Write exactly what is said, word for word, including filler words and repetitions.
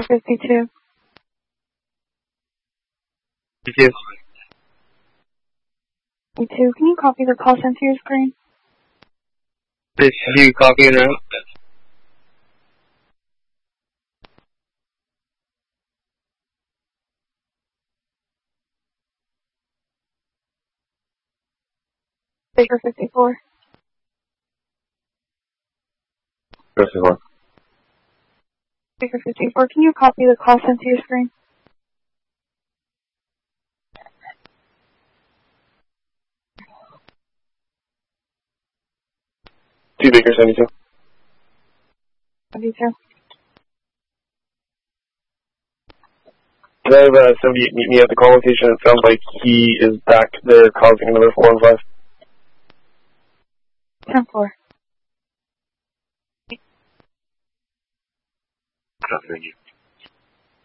fifty-two. fifty-two. fifty-two. Can you copy the call sent to your screen? fifty-two, copy and route. Baker fifty-four. fifty-four. Baker fifty-four. Can you copy the call sent to your screen? Two Baker seventy-two. seventy-two. Can I have uh, somebody meet me at the call location? It sounds like he is back there causing another four and five. ten four. Thank you.